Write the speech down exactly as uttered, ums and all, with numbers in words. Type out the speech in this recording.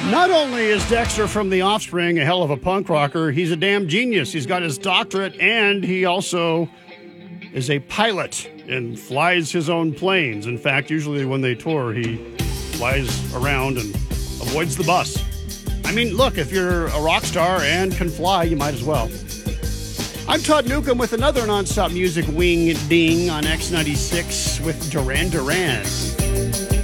Not only is Dexter from The Offspring a hell of a punk rocker, he's a damn genius. He's got his doctorate, and he also is a pilot and flies his own planes. In fact, usually when they tour, he flies around and avoids the bus. I mean, look, if you're a rock star and can fly, you might as well. I'm Todd Newcomb with another nonstop music wing ding on X ninety-six with Duran Duran.